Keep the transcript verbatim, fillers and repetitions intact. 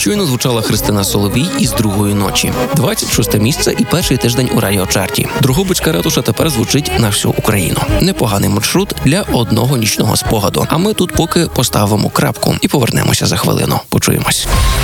Щойно звучала Христина Соловій із «Другої ночі». двадцять шосте місце і перший тиждень у радіочарті. Дрогобицька ратуша тепер звучить на всю Україну. Непоганий маршрут для одного нічного спогаду. А ми тут поки поставимо крапку і повернемося за хвилину. Почуємось.